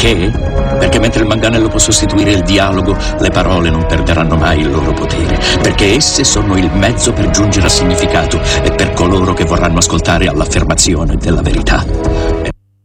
Perché? Perché mentre il manganello può sostituire il dialogo, le parole non perderanno mai il loro potere, perché esse sono il mezzo per giungere al significato e per coloro che vorranno ascoltare all'affermazione della verità.